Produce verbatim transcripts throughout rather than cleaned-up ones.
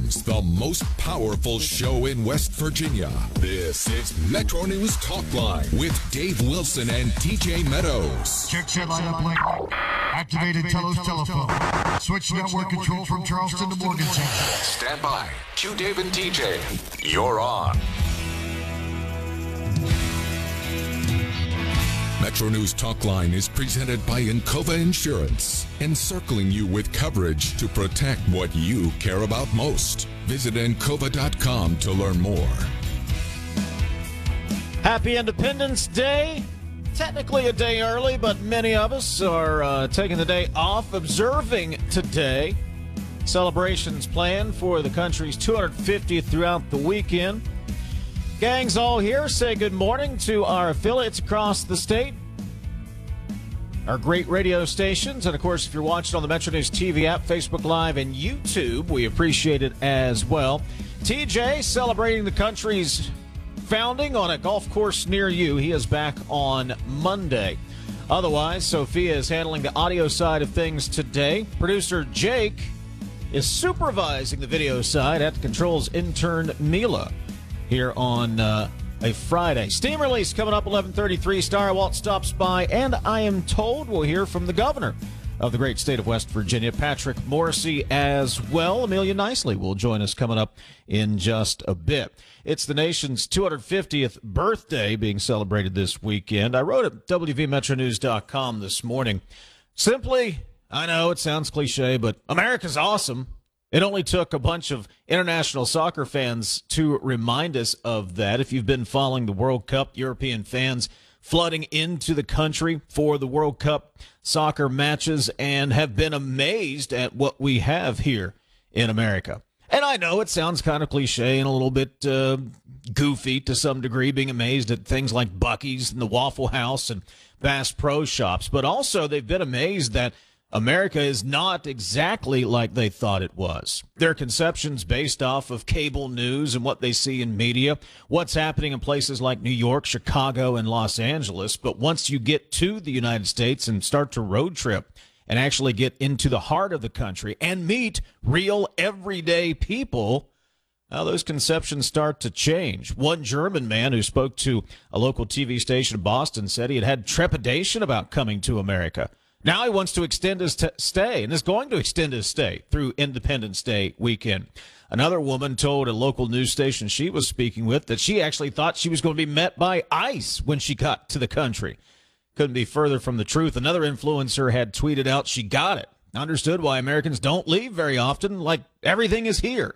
News, the most powerful show in West Virginia. This is Metro News Talk Line with Dave Wilson and T J Meadows. Check set line up link. Activated Telos telephone. Switch network control from Charleston to Morgantown. Stand by. Q Dave and T J. You're on. Metro News Talk Line is presented by Encova Insurance, encircling you with coverage to protect what you care about most. Visit encova dot com to learn more. Happy Independence Day. Technically a day early, but many of us are uh, taking the day off, observing today. Celebrations planned for the country's two hundred fiftieth throughout the weekend. Gangs all here. Say good morning to our affiliates across the state, our great radio stations, and of course, if you're watching on the Metro News T V app, Facebook Live, and YouTube, we appreciate it as well. T J celebrating the country's founding on a golf course near you. He is back on Monday. Otherwise, Sophia is handling the audio side of things today. Producer Jake is supervising the video side at the controls. Intern Mila here on uh, a Friday. Steam release coming up eleven thirty-three. Star Walt stops by, and I am told we'll hear from the governor of the great state of West Virginia, Patrick Morrisey, as well. Amelia Nicely will join us coming up in just a bit. It's the nation's two hundred fiftieth birthday being celebrated this weekend. I wrote at W V Metro News dot com this morning. Simply, I know it sounds cliche, but America's awesome. It only took a bunch of international soccer fans to remind us of that. If you've been following the World Cup, European fans flooding into the country for the World Cup soccer matches and have been amazed at what we have here in America. And I know it sounds kind of cliche and a little bit uh, goofy to some degree, being amazed at things like Buc-ee's and the Waffle House and Bass Pro Shops. But also they've been amazed that America is not exactly like they thought it was. Their conceptions based off of cable news and what they see in media, what's happening in places like New York, Chicago, and Los Angeles. But once you get to the United States and start to road trip and actually get into the heart of the country and meet real everyday people, now those conceptions start to change. One German man who spoke to a local T V station in Boston said he had had trepidation about coming to America. Now he wants to extend his t- stay and is going to extend his stay through Independence Day weekend. Another woman told a local news station she was speaking with that she actually thought she was going to be met by ICE when she got to the country. Couldn't be further from the truth. Another influencer had tweeted out she got it. Understood why Americans don't leave very often, like everything is here.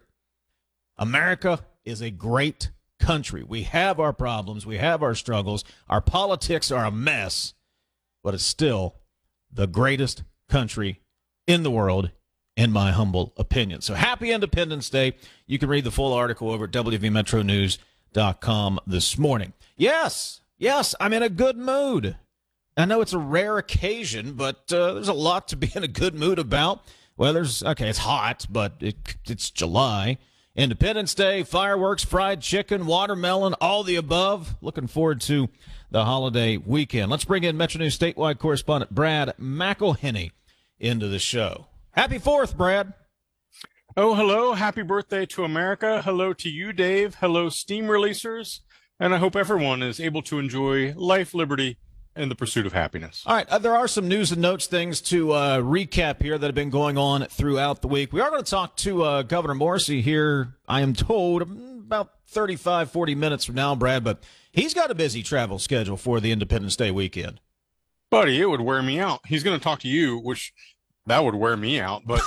America is a great country. We have our problems. We have our struggles. Our politics are a mess, but it's still the greatest country in the world, in my humble opinion. So happy Independence Day. You can read the full article over at W V Metro News dot com this morning. Yes, yes, I'm in a good mood. I know it's a rare occasion, but uh, there's a lot to be in a good mood about. Well, there's, okay, it's hot, but it, it's July. Independence Day, fireworks, fried chicken, watermelon, all the above. Looking forward to the holiday weekend. Let's bring in Metro News statewide correspondent Brad McElhenney into the show. Happy fourth, Brad. Oh, hello. Happy birthday to America. Hello to you, Dave. Hello, steam releasers. And I hope everyone is able to enjoy life, liberty, and the pursuit of happiness. All right. Uh, there are some news and notes things to uh, recap here that have been going on throughout the week. We are going to talk to uh, Governor Morrisey here, I am told, about thirty-five, forty minutes from now, Brad, but he's got a busy travel schedule for the Independence Day weekend. Buddy, it would wear me out. He's going to talk to you, which that would wear me out. But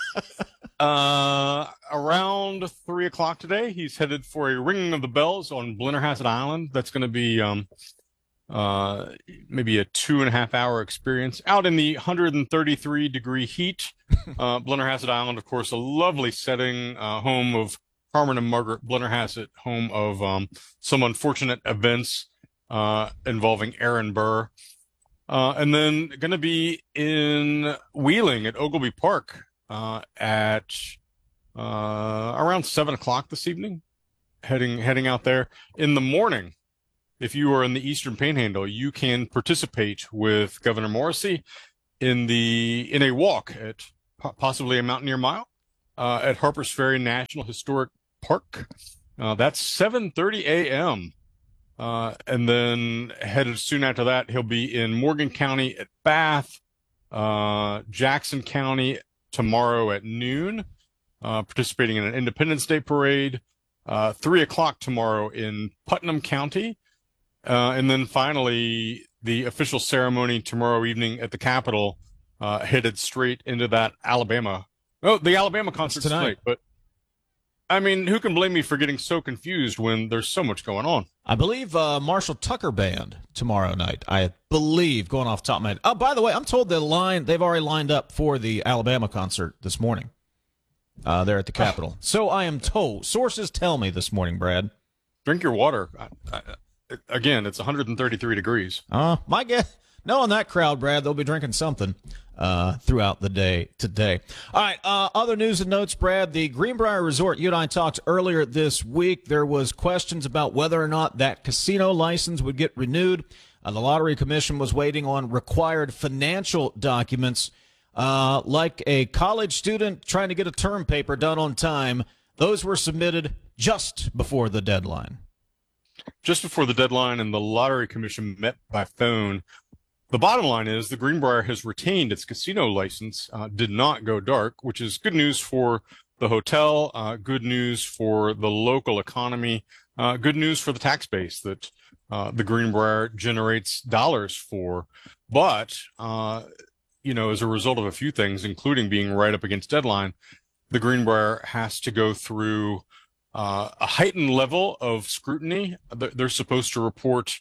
uh, around three o'clock today, he's headed for a ringing of the bells on Blennerhassett Island. That's going to be um, uh, maybe a two and a half hour experience out in the one hundred thirty-three degree heat. Uh, Blennerhassett Island, of course, a lovely setting, uh, home of Carmen and Margaret Blennerhassett, home of um, some unfortunate events uh, involving Aaron Burr. Uh, and then going to be in Wheeling at Ogilvy Park uh, at uh, around seven o'clock this evening, heading heading out there. In the morning, if you are in the Eastern Panhandle, you can participate with Governor Morrisey in the in a walk at possibly a Mountaineer Mile. uh, at Harpers Ferry National Historic Park. Uh, that's seven thirty a.m. Uh, and then headed soon after that, he'll be in Morgan County at Bath, uh, Jackson County tomorrow at noon, uh, participating in an Independence Day parade, uh, three o'clock tomorrow in Putnam County. Uh, and then finally, the official ceremony tomorrow evening at the Capitol, uh, headed straight into that Alabama. Oh, the Alabama concert's tonight. But I mean, who can blame me for getting so confused when there's so much going on? I believe uh, Marshall Tucker Band tomorrow night. I believe, going off the top of my head. Oh, by the way, I'm told the line they've already lined up for the Alabama concert this morning. Uh, there at the Capitol. So I am told. Sources tell me this morning, Brad. Drink your water. I, I, again, it's one hundred thirty-three degrees. Uh, my guess. Knowing that crowd, Brad, they'll be drinking something uh, throughout the day today. All right, uh, other news and notes, Brad. The Greenbrier Resort, you and I talked earlier this week. There was questions about whether or not that casino license would get renewed. Uh, the Lottery Commission was waiting on required financial documents. Uh, like a college student trying to get a term paper done on time, those were submitted just before the deadline. Just before the deadline, and the Lottery Commission met by phone. The bottom line is the Greenbrier has retained its casino license, uh, did not go dark, which is good news for the hotel, uh, good news for the local economy, uh, good news for the tax base that uh, the Greenbrier generates dollars for. But, uh, you know, as a result of a few things, including being right up against deadline, the Greenbrier has to go through uh, a heightened level of scrutiny. They're supposed to report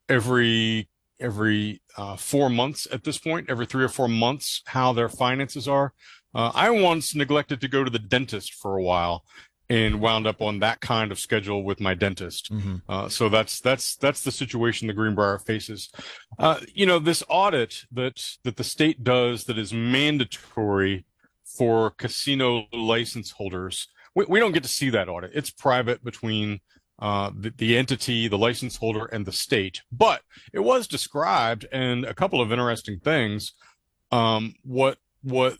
every every uh, four months at this point, every three or four months, how their finances are. Uh, I once neglected to go to the dentist for a while and wound up on that kind of schedule with my dentist. Mm-hmm. Uh, so that's that's that's the situation the Greenbrier faces. Uh, you know, this audit that that the state does that is mandatory for casino license holders, we, we don't get to see that audit. It's private between uh, the, the entity, the license holder, and the state. But it was described, and a couple of interesting things. Um, what what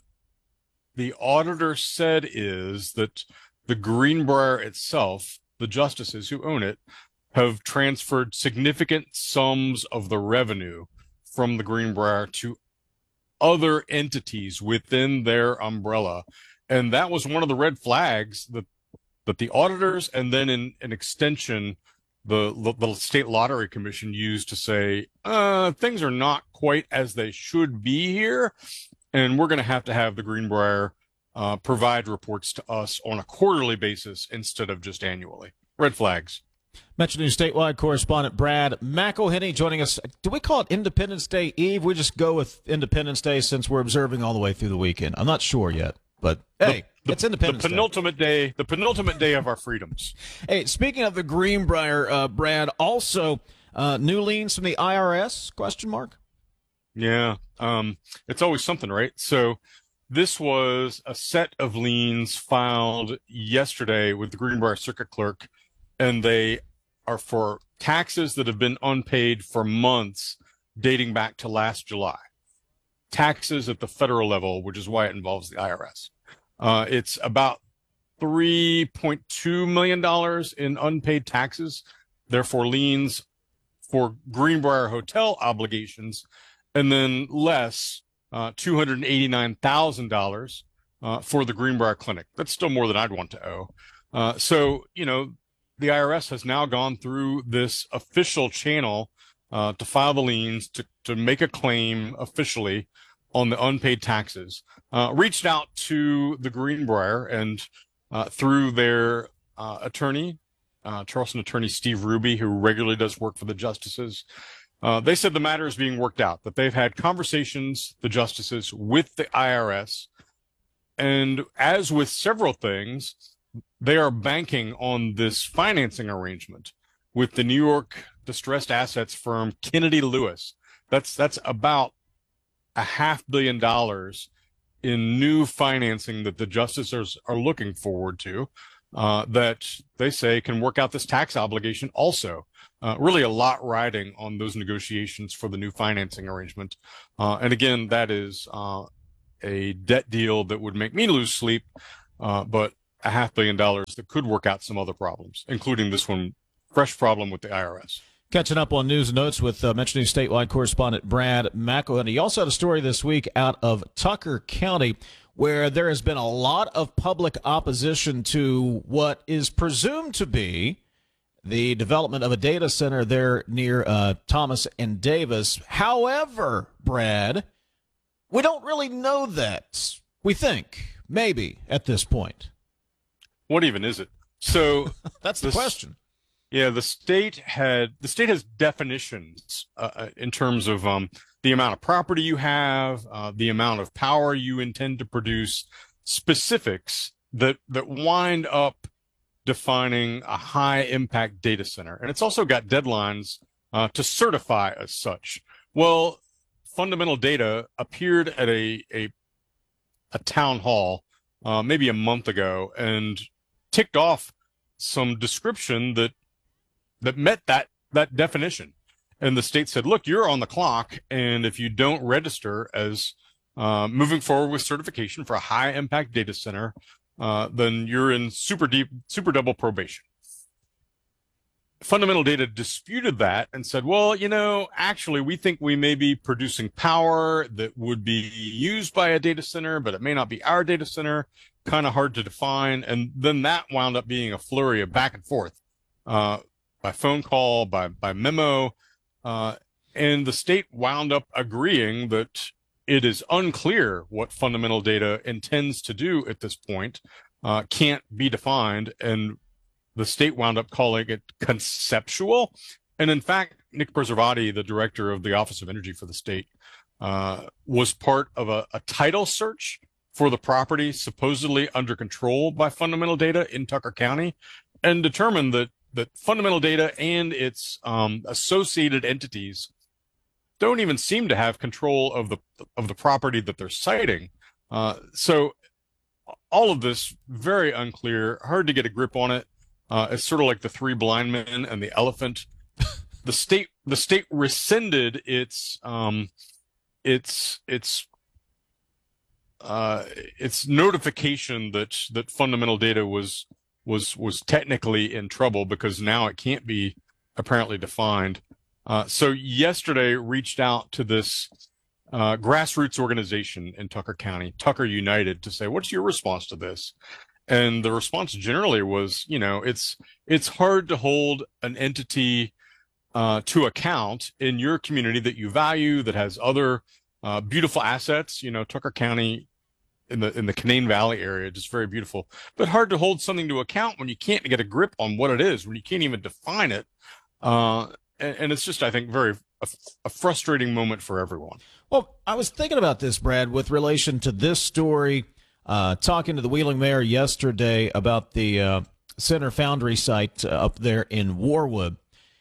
the auditor said is that the Greenbrier itself, the justices who own it, have transferred significant sums of the revenue from the Greenbrier to other entities within their umbrella. And that was one of the red flags that that the auditors, and then in an extension, the, the State Lottery Commission used to say, uh, things are not quite as they should be here. And we're going to have to have the Greenbrier uh, provide reports to us on a quarterly basis instead of just annually. Red flags. Metro News statewide correspondent Brad McElhenney joining us. Do we call it Independence Day Eve? We just go with Independence Day since we're observing all the way through the weekend. I'm not sure yet, but hey, the, it's Independence the penultimate day. day. The penultimate day of our freedoms. Hey, speaking of the Greenbrier, uh, Brad, also uh, new liens from the I R S? Question mark. Yeah, um, it's always something, right? So this was a set of liens filed yesterday with the Greenbrier Circuit Clerk, and they are for taxes that have been unpaid for months dating back to last July. Taxes at the federal level, which is why it involves the I R S. Uh, it's about three point two million dollars in unpaid taxes, therefore liens for Greenbrier Hotel obligations, and then less, uh, two hundred eighty-nine thousand dollars uh, for the Greenbrier Clinic. That's still more than I'd want to owe. Uh, so, you know, the I R S has now gone through this official channel uh, to file the liens, to, to make a claim officially on the unpaid taxes, uh, reached out to the Greenbrier, and uh, through their uh, attorney, uh, Charleston attorney Steve Ruby, who regularly does work for the justices, uh, they said the matter is being worked out, that they've had conversations, the justices, with the I R S, and as with several things, they are banking on this financing arrangement with the New York distressed assets firm Kennedy Lewis. That's that's about a half billion dollars in new financing that the justices are looking forward to, uh, that they say can work out this tax obligation also. Uh, really a lot riding on those negotiations for the new financing arrangement. Uh, and again, that is uh, a debt deal that would make me lose sleep. uh, but a half billion dollars that could work out some other problems, including this one, fresh problem with the I R S. Catching up on news and notes with uh, Metro News statewide correspondent Brad McElhenney. He also had a story this week out of Tucker County where there has been a lot of public opposition to what is presumed to be the development of a data center there near uh, Thomas and Davis. However, Brad, we don't really know that. We think, maybe, at this point. What even is it? So that's the this, question. Yeah, the state had the state has definitions uh, in terms of um, the amount of property you have, uh, the amount of power you intend to produce, specifics that that wind up defining a high impact data center. And it's also got deadlines uh, to certify as such. Well, Fundamental Data appeared at a a, a town hall uh, maybe a month ago and ticked off some description that that met that that definition. And the state said, look, you're on the clock, and if you don't register as uh, moving forward with certification for a high impact data center, uh, then you're in super deep, super double probation. Fundamental Data disputed that and said, well, you know, actually, we think we may be producing power that would be used by a data center, but it may not be our data center, kind of hard to define. And then that wound up being a flurry of back and forth uh, by phone call, by, by memo. Uh, and the state wound up agreeing that it is unclear what Fundamental Data intends to do at this point, uh, can't be defined. And the state wound up calling it conceptual. And in fact, Nick Preservati, the director of the Office of Energy for the state, uh, was part of a, a title search for the property supposedly under control by Fundamental Data in Tucker County, and determined that that Fundamental Data and its um, associated entities don't even seem to have control of the of the property that they're citing. Uh, so all of this very unclear, hard to get a grip on it. Uh, it's sort of like the three blind men and the elephant. The state, the state rescinded its, um, its, its, uh, its notification that that Fundamental Data was was was technically in trouble because now it can't be apparently defined. Uh, so yesterday, reached out to this uh, grassroots organization in Tucker County, Tucker United, to say, what's your response to this? And the response generally was, you know, it's it's hard to hold an entity uh, to account in your community that you value, that has other uh, beautiful assets. You know, Tucker County in the in the Canaan Valley area, just very beautiful, but hard to hold something to account when you can't get a grip on what it is, when you can't even define it. Uh, and, and it's just, I think, very a, a frustrating moment for everyone. Well, I was thinking about this, Brad, with relation to this story. Uh, talking to the Wheeling mayor yesterday about the uh, Center Foundry site uh, up there in Warwood.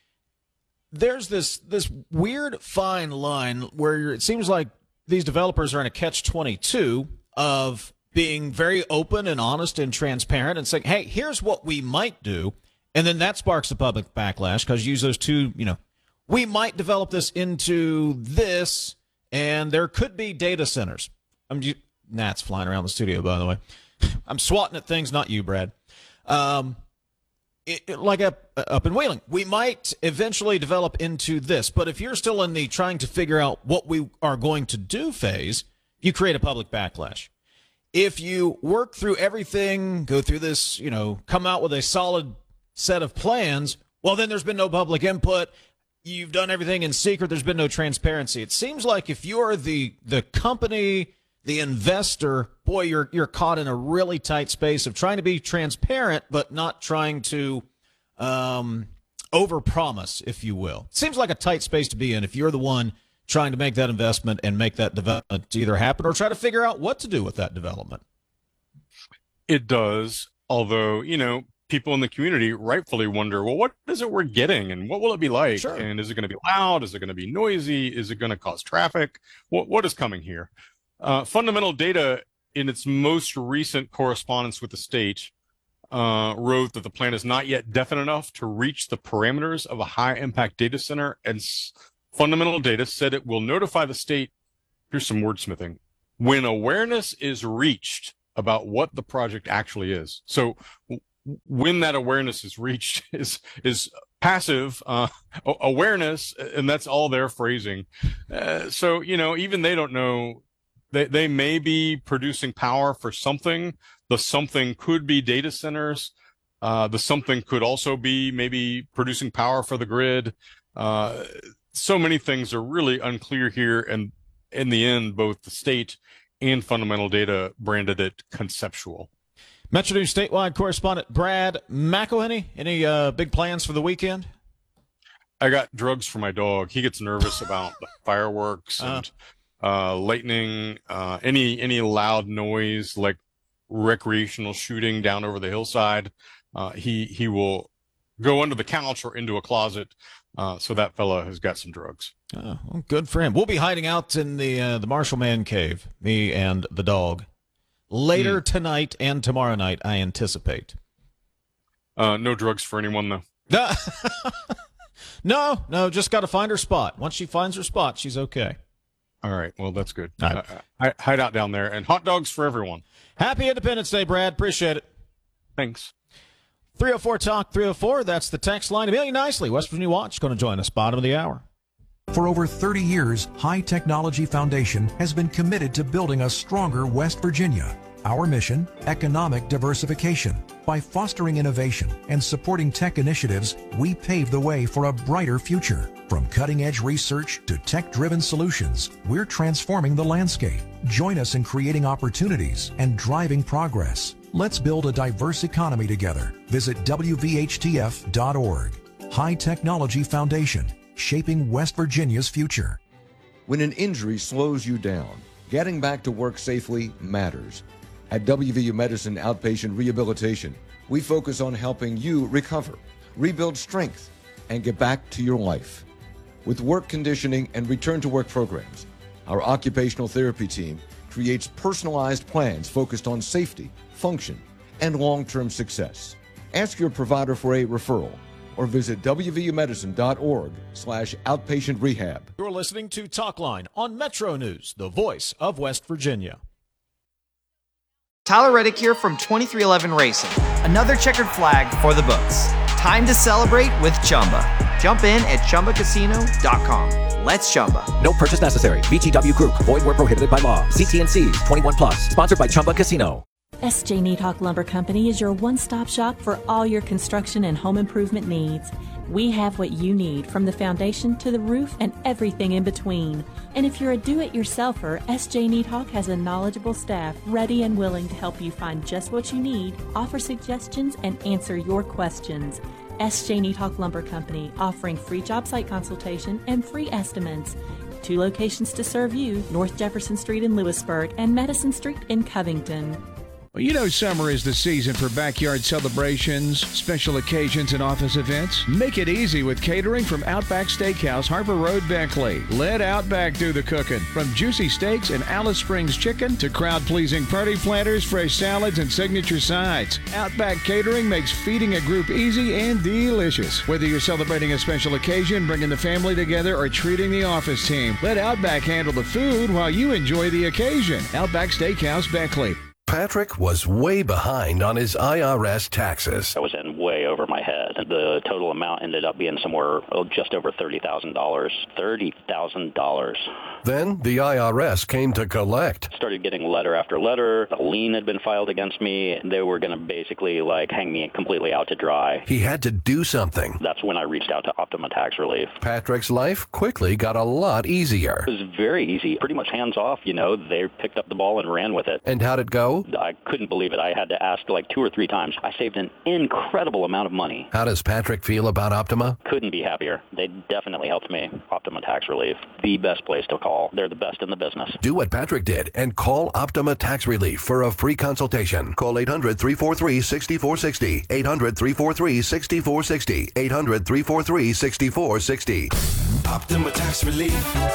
There's this this weird fine line where it seems like these developers are in a catch twenty-two of being very open and honest and transparent and saying, hey, here's what we might do. And then that sparks a public backlash because you use those two, you know, we might develop this into this, and there could be data centers. I'm just, gnats flying around the studio, by the way. I'm swatting at things, not you, Brad. Um, it, it, like up, up in Wheeling, we might eventually develop into this. But if you're still in the trying to figure out what we are going to do phase, you create a public backlash. If you work through everything, go through this, you know, come out with a solid set of plans, well, then there's been no public input. You've done everything in secret. There's been no transparency. It seems like if you're the the company, the investor, boy, you're you're caught in a really tight space of trying to be transparent, but not trying to um, overpromise, if you will. It seems like a tight space to be in if you're the one trying to make that investment and make that development either happen or try to figure out what to do with that development. It does, although, you know, people in the community rightfully wonder, well, what is it we're getting and what will it be like? Sure. And is it going to be loud? Is it going to be noisy? Is it going to cause traffic? What What is coming here? Uh, Fundamental Data, in its most recent correspondence with the state, uh, wrote that the plan is not yet definite enough to reach the parameters of a high-impact data center, and s- Fundamental Data said it will notify the state, here's some wordsmithing, when awareness is reached about what the project actually is. So w- when that awareness is reached is is passive uh, awareness, and that's all their phrasing. Uh, so, you know, even they don't know. They they may be producing power for something. The something could be data centers. Uh, the something could also be maybe producing power for the grid. Uh, so many things are really unclear here, and in the end, both the state and Fundamental Data branded it conceptual. Metro News statewide correspondent Brad McElhenney, any uh, big plans for the weekend? I got drugs for my dog. He gets nervous about the fireworks and uh, lightning, uh, any any loud noise like recreational shooting down over the hillside. Uh, he he will go under the couch or into a closet. Uh, so that fella has got some drugs. Oh, well, good for him. We'll be hiding out in the uh, the Marshall Man cave, me and the dog, later mm. tonight and tomorrow night, I anticipate. Uh, no drugs for anyone, though. no, no, just got to find her spot. Once she finds her spot, she's okay. All right, well, that's good. Right. Uh, I, hide out down there, and hot dogs for everyone. Happy Independence Day, Brad. Appreciate it. Thanks. three oh four talk three oh four, that's the text line. Amelia Nicely, West Virginia Watch, going to join us bottom of the hour. For over thirty years, High Technology Foundation has been committed to building a stronger West Virginia. Our mission, economic diversification. By fostering innovation and supporting tech initiatives, we pave the way for a brighter future. From cutting-edge research to tech-driven solutions, we're transforming the landscape. Join us in creating opportunities and driving progress. Let's build a diverse economy together. Visit W V H T F dot org. High Technology Foundation, shaping West Virginia's future. When an injury slows you down, getting back to work safely matters. At W V U Medicine Outpatient Rehabilitation, we focus on helping you recover, rebuild strength, and get back to your life. With work conditioning and return-to-work programs, our occupational therapy team creates personalized plans focused on safety, function, and long-term success. Ask your provider for a referral or visit W V U medicine dot org slash outpatient rehab. You're listening to Talkline on Metro News, the voice of West Virginia. Tyler Reddick here from twenty-three eleven Racing. Another checkered flag for the books. Time to celebrate with Chumba. Jump in at chumba casino dot com. Let's Chumba. No purchase necessary. V G W Group. Void where prohibited by law. C T N Cs. twenty-one plus. Sponsored by Chumba Casino. S J Needhawk Lumber Company is your one-stop shop for all your construction and home improvement needs. We have what you need, from the foundation to the roof and everything in between. And if you're a do-it-yourselfer, S J Needhawk has a knowledgeable staff ready and willing to help you find just what you need, offer suggestions, and answer your questions. S J Needhawk Lumber Company, offering free job site consultation and free estimates. Two locations to serve you, North Jefferson Street in Lewisburg and Madison Street in Covington. Well, you know summer is the season for backyard celebrations, special occasions, and office events. Make it easy with catering from Outback Steakhouse, Harbor Road, Beckley. Let Outback do the cooking. From juicy steaks and Alice Springs chicken to crowd-pleasing party platters, fresh salads, and signature sides. Outback Catering makes feeding a group easy and delicious. Whether you're celebrating a special occasion, bringing the family together, or treating the office team, let Outback handle the food while you enjoy the occasion. Outback Steakhouse, Beckley. Patrick was way behind on his I R S taxes. I was in way over my head. The total amount ended up being somewhere oh, just over thirty thousand dollars. thirty thousand dollars. Then the I R S came to collect. Started getting letter after letter. A lien had been filed against me. They were going to basically like hang me completely out to dry. He had to do something. That's when I reached out to Optima Tax Relief. Patrick's life quickly got a lot easier. It was very easy. Pretty much hands off, you know. They picked up the ball and ran with it. And how'd it go? I couldn't believe it. I had to ask like two or three times. I saved an incredible amount of money. How does Patrick feel about Optima? Couldn't be happier. They definitely helped me. Optima Tax Relief, the best place to call. They're the best in the business. Do what Patrick did and call Optima Tax Relief for a free consultation. Call eight hundred, three four three, six four six zero. eight hundred, three four three, six four six zero. eight hundred, three four three, six four six zero. Optima Tax Relief.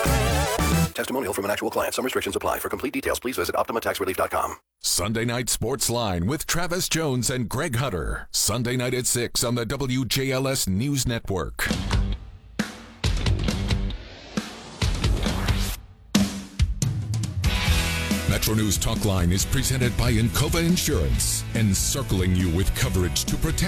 Testimonial from an actual client. Some restrictions apply. For complete details, please visit optima tax relief dot com. Sunday Night Sports Line with Travis Jones and Greg Hutter. Sunday night at six on the W J L S News Network. Metro Metro News Talk Line is presented by Encova Insurance, encircling you with coverage to protect